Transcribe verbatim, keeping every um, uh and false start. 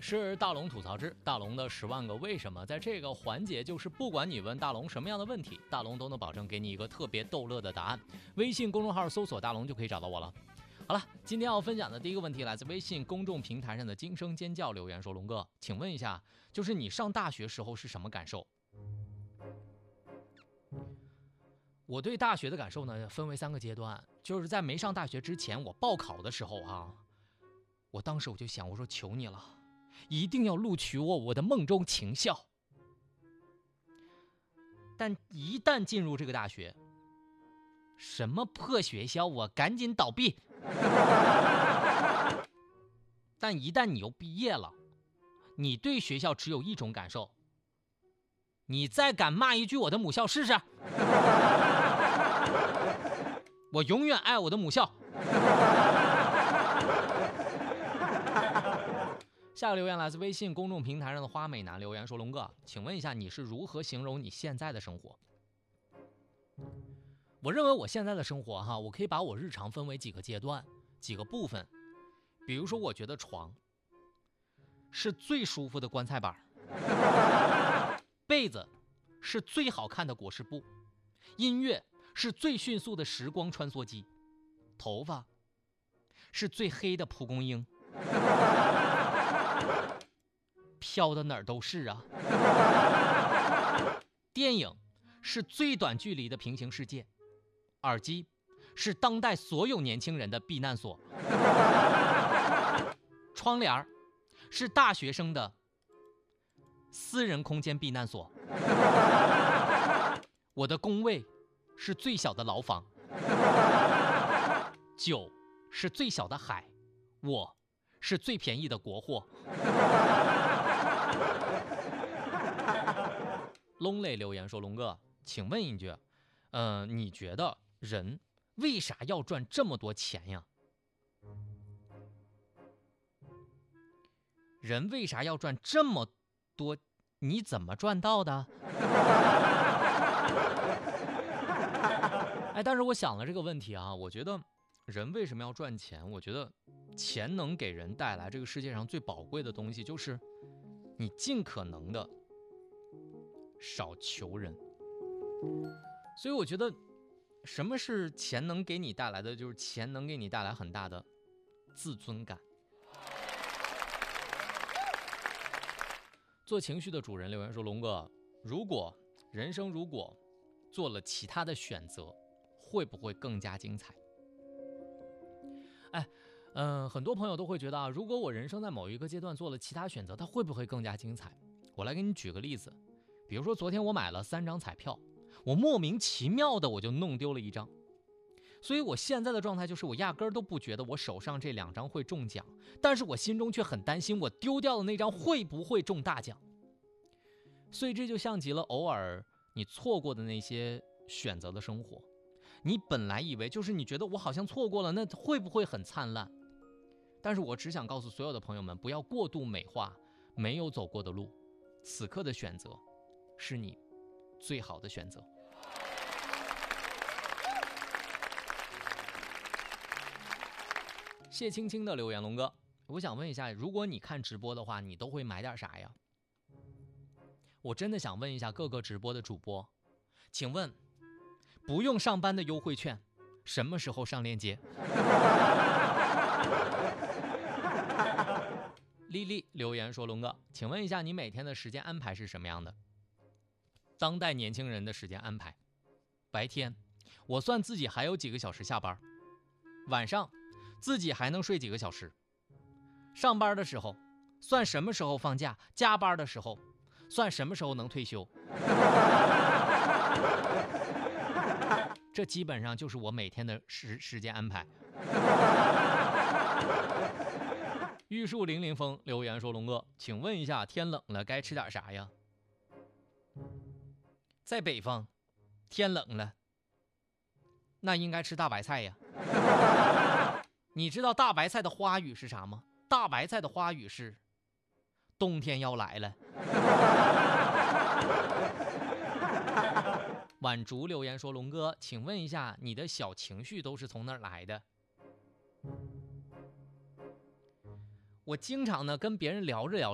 是大龙吐槽之大龙的十万个为什么。在这个环节，就是不管你问大龙什么样的问题，大龙都能保证给你一个特别逗乐的答案。微信公众号搜索大龙就可以找到我了。好了，今天要分享的第一个问题来自微信公众平台上的惊声尖叫留言说，龙哥，请问一下，就是你上大学时候是什么感受？我对大学的感受呢，分为三个阶段。就是在没上大学之前，我报考的时候啊，我当时我就想，我说求你了，一定要录取我，我的梦中情校。但一旦进入这个大学，什么破学校，我赶紧倒闭。但一旦你又毕业了，你对学校只有一种感受，你再敢骂一句我的母校试试。我永远爱我的母校。下个留言来自微信公众平台上的花美男留言说，龙哥，请问一下，你是如何形容你现在的生活？我认为我现在的生活哈，我可以把我日常分为几个阶段几个部分。比如说，我觉得床是最舒服的棺材板，被子是最好看的裹尸布，音乐是最迅速的时光穿梭机，头发是最黑的蒲公英，飘的哪儿都是啊。电影是最短距离的平行世界，耳机是当代所有年轻人的避难所，窗帘是大学生的私人空间避难所，我的工位是最小的牢房，酒是最小的海，我是最便宜的国货。龙磊留言说，龙哥，请问一句，呃，你觉得人为啥要赚这么多钱呀？人为啥要赚这么多？你怎么赚到的？哎，但是我想了这个问题啊，我觉得人为什么要赚钱？我觉得钱能给人带来这个世界上最宝贵的东西，就是你尽可能的少求人。所以我觉得什么是钱能给你带来的，就是钱能给你带来很大的自尊感。做情绪的主人留言说，龙哥，如果人生如果做了其他的选择，会不会更加精彩？哎，嗯、呃，很多朋友都会觉得啊，如果我人生在某一个阶段做了其他选择，它会不会更加精彩？我来给你举个例子，比如说昨天我买了三张彩票，我莫名其妙的我就弄丢了一张，所以我现在的状态就是我压根儿都不觉得我手上这两张会中奖，但是我心中却很担心我丢掉的那张会不会中大奖。所以这就像极了偶尔你错过的那些选择的生活，你本来以为就是你觉得我好像错过了，那会不会很灿烂？但是我只想告诉所有的朋友们，不要过度美化没有走过的路，此刻的选择是你最好的选择。谢青青的留言，龙哥，我想问一下，如果你看直播的话，你都会买点啥呀？我真的想问一下各个直播的主播，请问不用上班的优惠券什么时候上链接？丽丽留言说，龙哥，请问一下你每天的时间安排是什么样的？当代年轻人的时间安排，白天我算自己还有几个小时下班，晚上自己还能睡几个小时，上班的时候算什么时候放假，加班的时候算什么时候能退休。这基本上就是我每天的时时间安排。玉树临临风留言说，龙哥，请问一下，天冷了该吃点啥呀？在北方天冷了，那应该吃大白菜呀。你知道大白菜的花语是啥吗？大白菜的花语是冬天要来了。晚竹留言说，龙哥，请问一下，你的小情绪都是从哪儿来的？我经常呢跟别人聊着聊